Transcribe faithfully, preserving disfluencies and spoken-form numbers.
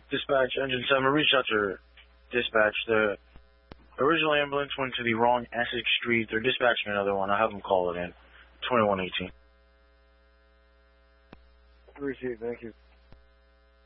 Dispatch, Engine seven, reach out to dispatch. The original ambulance went to the wrong Essex Street. They're dispatching another one. I'll have them call it in. twenty-one eighteen. Received, thank you.